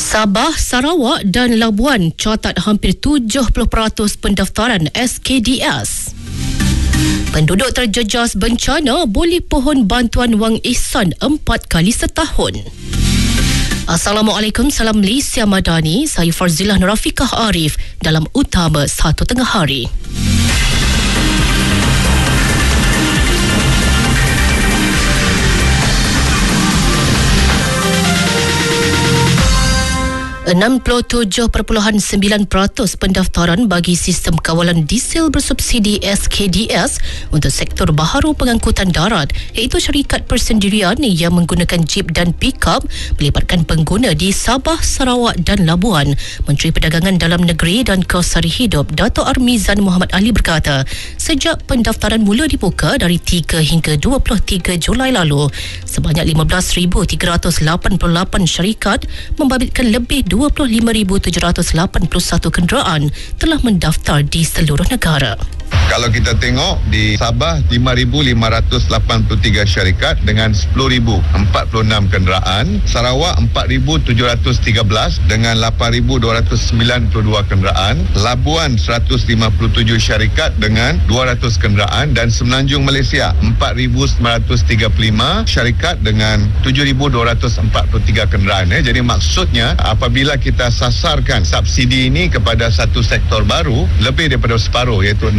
Sabah, Sarawak dan Labuan catat hampir 70% pendaftaran SKDS. Penduduk terjejas bencana boleh pohon bantuan wang ihsan 4 kali setahun. Assalamualaikum, salam Malaysia Madani. Saya Farzilah Nurafikah Arif dalam Utama 1 Tengah Hari. .9% pendaftaran bagi sistem kawalan diesel bersubsidi SKDS untuk sektor baharu pengangkutan darat, iaitu syarikat persendirian yang menggunakan jeep dan pick-up melibatkan pengguna di Sabah, Sarawak dan Labuan. Menteri Perdagangan Dalam Negeri dan Kos Sari Hidup Dato' Armizan Muhammad Ali berkata, sejak pendaftaran mula dibuka dari 3 hingga 23 Julai lalu, sebanyak 15,388 syarikat membabitkan lebih 25,781 kenderaan telah mendaftar di seluruh negara. Kalau kita tengok di Sabah 5,583 syarikat dengan 10,046 kenderaan, Sarawak 4,713 dengan 8,292 kenderaan, Labuan 157 syarikat dengan 200 kenderaan dan Semenanjung Malaysia 4,935 syarikat dengan 7,243 kenderaan. Jadi maksudnya apabila kita sasarkan subsidi ini kepada satu sektor baru, lebih daripada separuh, iaitu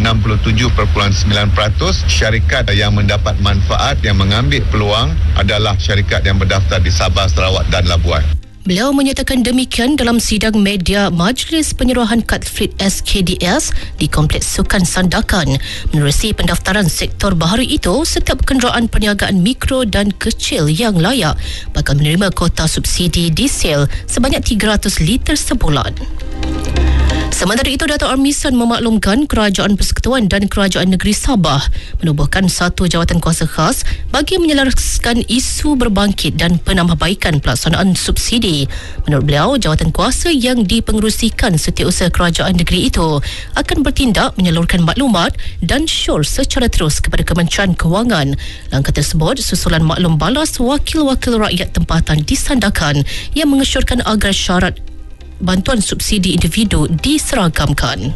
67.9% syarikat yang mendapat manfaat, yang mengambil peluang adalah syarikat yang berdaftar di Sabah, Sarawak dan Labuan. Beliau menyatakan demikian dalam sidang media Majlis Penyerahan Kad Fleet SKDS di Kompleks Sukan Sandakan. Menerusi pendaftaran sektor baharu itu, setiap kenderaan perniagaan mikro dan kecil yang layak bakal menerima kota subsidi diesel sebanyak 300 liter sebulan. Sementara itu, Dato' Armizan memaklumkan Kerajaan Persekutuan dan Kerajaan Negeri Sabah menubuhkan satu jawatan kuasa khas bagi menyelaraskan isu berbangkit dan penambahbaikan pelaksanaan subsidi. Menurut beliau, jawatan kuasa yang dipengerusikan Setiausaha Kerajaan Negeri itu akan bertindak menyalurkan maklumat dan syur secara terus kepada Kementerian Kewangan. Langkah tersebut susulan maklum balas wakil-wakil rakyat tempatan di Sandakan yang mengesyorkan agar syarat bantuan subsidi individu diseragamkan.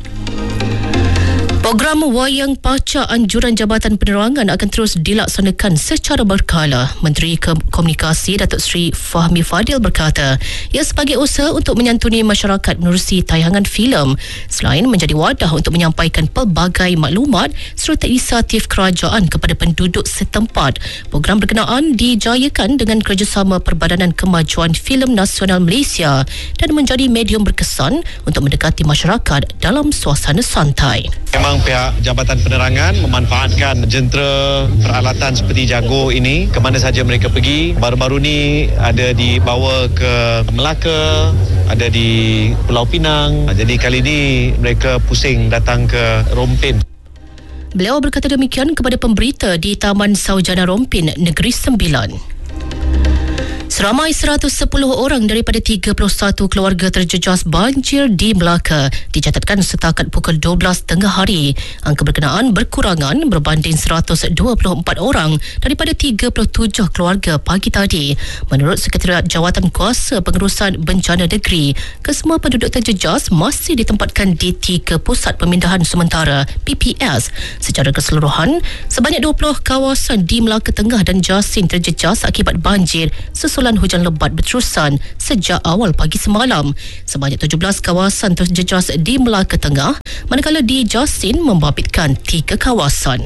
Program Wayang Paca Anjuran Jabatan Penerangan akan terus dilaksanakan secara berkala. Menteri Komunikasi Datuk Seri Fahmi Fadil berkata, ia sebagai usaha untuk menyantuni masyarakat menerusi tayangan filem, selain menjadi wadah untuk menyampaikan pelbagai maklumat serta inisiatif kerajaan kepada penduduk setempat. Program berkenaan dijayakan dengan kerjasama Perbadanan Kemajuan Filem Nasional Malaysia dan menjadi medium berkesan untuk mendekati masyarakat dalam suasana santai. Memang pihak Jabatan Penerangan memanfaatkan jentera peralatan seperti Jago ini ke mana saja mereka pergi. Baru-baru ni ada dibawa ke Melaka, ada di Pulau Pinang. Jadi kali ini mereka pusing datang ke Rompin. Beliau berkata demikian kepada pemberita di Taman Saujana Rompin, Negeri Sembilan. Seramai 110 orang daripada 31 keluarga terjejas banjir di Melaka dicatatkan setakat pukul 12 tengah hari. Angka berkenaan berkurangan berbanding 124 orang daripada 37 keluarga pagi tadi. Menurut Sekretariat Jawatan Kuasa Pengurusan Bencana Negeri, kesemua penduduk terjejas masih ditempatkan di 3 pusat pemindahan sementara PPS. Secara keseluruhan, sebanyak 20 kawasan di Melaka Tengah dan Jasin terjejas akibat banjir susulan hujan lebat berterusan sejak awal pagi semalam. Sebanyak 17 kawasan terjejas di Melaka Tengah, manakala di Jasin membabitkan 3 kawasan.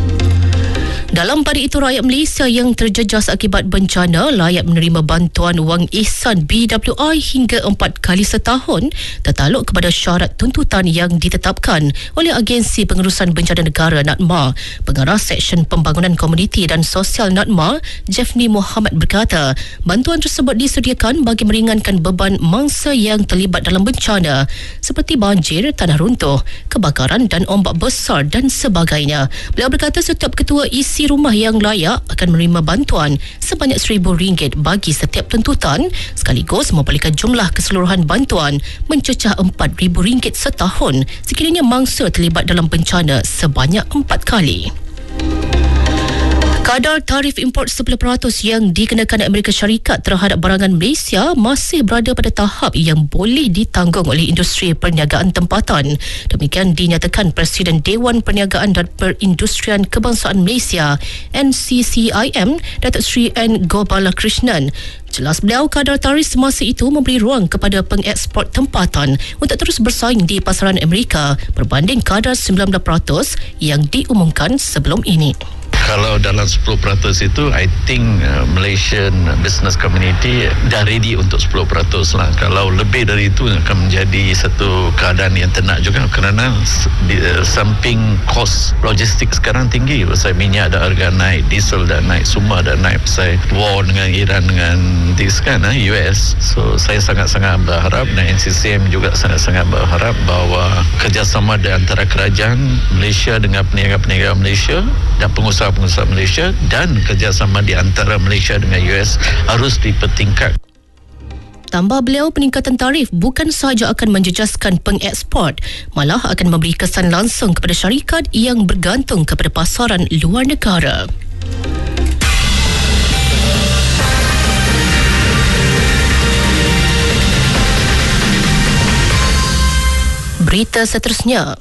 Dalam pada itu, rakyat Malaysia yang terjejas akibat bencana layak menerima bantuan wang ihsan BWI hingga 4 kali setahun tertaluk kepada syarat tuntutan yang ditetapkan oleh Agensi Pengurusan Bencana Negara NADMA. Pengarah Seksyen Pembangunan Komuniti dan Sosial NADMA, Jeffni Muhammad berkata, bantuan tersebut disediakan bagi meringankan beban mangsa yang terlibat dalam bencana seperti banjir, tanah runtuh, kebakaran dan ombak besar dan sebagainya. Beliau berkata setiap ketua isi rumah yang layak akan menerima bantuan sebanyak RM1,000 bagi setiap tuntutan, sekaligus memperolehkan jumlah keseluruhan bantuan mencecah RM4,000 setahun sekiranya mangsa terlibat dalam bencana sebanyak 4 kali. Kadar tarif import 10% yang dikenakan Amerika Syarikat terhadap barangan Malaysia masih berada pada tahap yang boleh ditanggung oleh industri perniagaan tempatan. Demikian dinyatakan Presiden Dewan Perniagaan dan Perindustrian Kebangsaan Malaysia NCCIM, Datuk Seri N. Gopalakrishnan. Jelas beliau, kadar tarif semasa itu memberi ruang kepada pengeksport tempatan untuk terus bersaing di pasaran Amerika berbanding kadar 19% yang diumumkan sebelum ini. Kalau dalam 10% itu, I think Malaysian business community dah ready untuk 10% lah. Kalau lebih dari itu akan menjadi satu keadaan yang tenak juga, kerana samping kos logistik sekarang tinggi. Pasal minyak dah harga naik, diesel dah naik, semua dah naik. Pasal war dengan Iran dengan US. So saya sangat-sangat berharap, dan NCCM juga sangat-sangat berharap bahawa kerjasama di antara kerajaan Malaysia dengan peniaga-peniaga Malaysia dan pengusaha Malaysia dan kerjasama di antara Malaysia dengan US harus dipertingkat. Tambah beliau, peningkatan tarif bukan sahaja akan menjejaskan pengeksport, malah akan memberi kesan langsung kepada syarikat yang bergantung kepada pasaran luar negara. Berita seterusnya.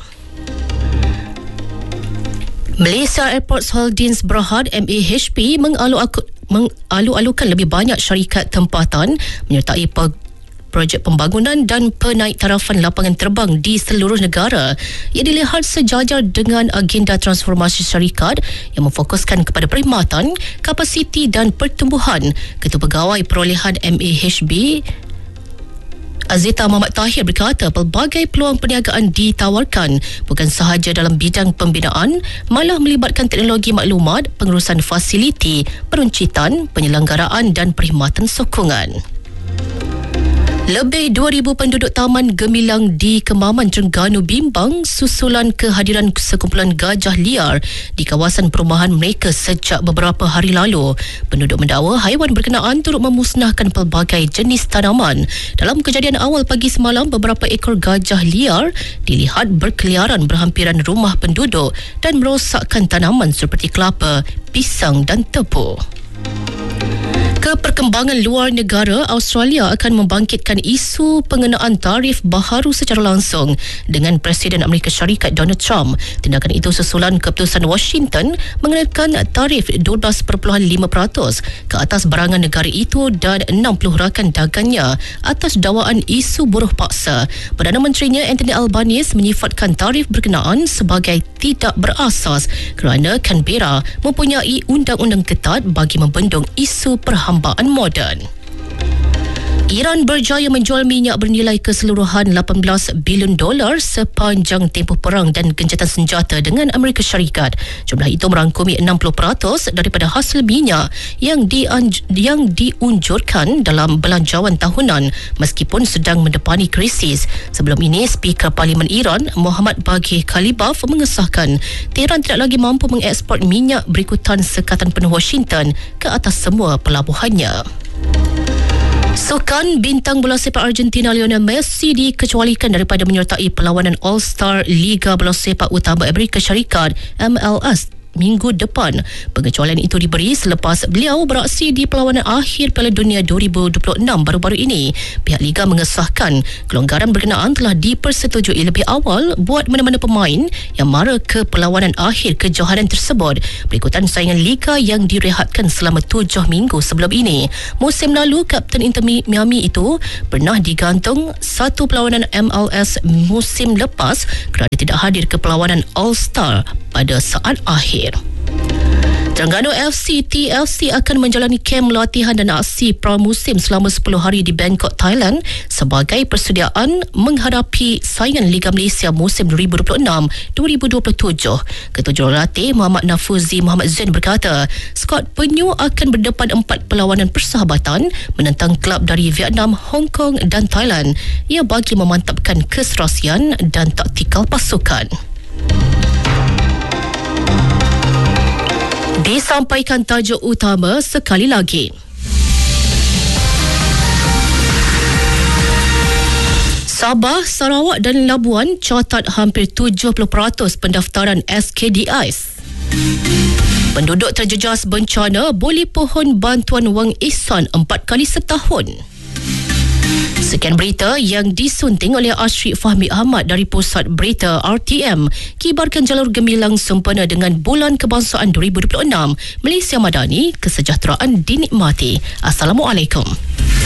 Malaysia Airports Holdings Berhad MAHB mengalu-alukan lebih banyak syarikat tempatan menyertai projek pembangunan dan penaiktarafan lapangan terbang di seluruh negara yang dilihat sejajar dengan agenda transformasi syarikat yang memfokuskan kepada perkhidmatan, kapasiti dan pertumbuhan. Ketua Pegawai Perolehan MAHB Azita Muhammad Tahir berkata pelbagai peluang perniagaan ditawarkan bukan sahaja dalam bidang pembinaan, malah melibatkan teknologi maklumat, pengurusan fasiliti, peruncitan, penyelenggaraan dan perkhidmatan sokongan. Lebih 2,000 penduduk Taman Gemilang di Kemaman, Terengganu bimbang susulan kehadiran sekumpulan gajah liar di kawasan perumahan mereka sejak beberapa hari lalu. Penduduk mendakwa haiwan berkenaan turut memusnahkan pelbagai jenis tanaman. Dalam kejadian awal pagi semalam, beberapa ekor gajah liar dilihat berkeliaran berhampiran rumah penduduk dan merosakkan tanaman seperti kelapa, pisang dan tebu. Perkembangan luar negara, Australia akan membangkitkan isu pengenaan tarif baharu secara langsung dengan Presiden Amerika Syarikat Donald Trump. Tindakan itu susulan keputusan Washington mengenakan tarif 12.5% ke atas barangan negara itu dan 60 rakan dagangnya atas dakwaan isu buruh paksa. Perdana Menterinya Anthony Albanese menyifatkan tarif berkenaan sebagai tidak berasas kerana Canberra mempunyai undang-undang ketat bagi membendung isu perhambaan moden. Iran berjaya menjual minyak bernilai keseluruhan $18 bilion sepanjang tempoh perang dan gencatan senjata dengan Amerika Syarikat. Jumlah itu merangkumi 60% daripada hasil minyak yang diunjurkan dalam belanjawan tahunan meskipun sedang mendepani krisis. Sebelum ini, Speaker Parlimen Iran Muhammad Baghir Khalibaf mengesahkan Tehran tidak lagi mampu mengeksport minyak berikutan sekatan penuh Washington ke atas semua pelabuhannya. Sukan bintang bola sepak Argentina Lionel Messi dikecualikan daripada menyertai perlawanan All-Star Liga Bola Sepak Utama Amerika Syarikat MLS minggu depan. Pengecualian itu diberi selepas beliau beraksi di perlawanan akhir Piala Dunia 2026 baru-baru ini. Pihak Liga mengesahkan kelonggaran berkenaan telah dipersetujui lebih awal buat mana-mana pemain yang mara ke perlawanan akhir kejohanan tersebut berikutan saingan Liga yang direhatkan selama 7 minggu sebelum ini. Musim lalu, Kapten Inter Miami itu pernah digantung satu perlawanan MLS musim lepas kerana tidak hadir ke perlawanan All-Star pada saat akhir. Terengganu FC TFC akan menjalani kem latihan dan aksi pramusim selama 10 hari di Bangkok, Thailand sebagai persediaan menghadapi saingan Liga Malaysia musim 2026-2027. Ketua Jurulatih Muhammad Nafuzi Muhammad Zain berkata, skuad penyu akan berdepan 4 perlawanan persahabatan menentang kelab dari Vietnam, Hong Kong dan Thailand ia bagi memantapkan keserasian dan taktikal pasukan. Disampaikan tajuk utama sekali lagi. Sabah, Sarawak dan Labuan catat hampir 70% pendaftaran SKDIs. Penduduk terjejas bencana boleh pohon bantuan wang ihsan 4 kali setahun. Sekian berita yang disunting oleh Ashrik Fahmi Ahmad dari Pusat Berita RTM. Kibarkan jalur gemilang sempena dengan Bulan Kebangsaan 2026. Malaysia Madani, kesejahteraan dinikmati. Assalamualaikum.